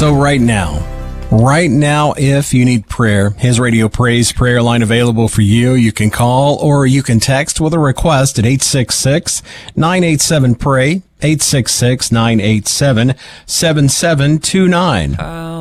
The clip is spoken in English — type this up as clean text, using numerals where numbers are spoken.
So right now, if you need prayer, His Radio Praise prayer line available for you. You can call or you can text with a request at 866-987-PRAY, 866-987-7729.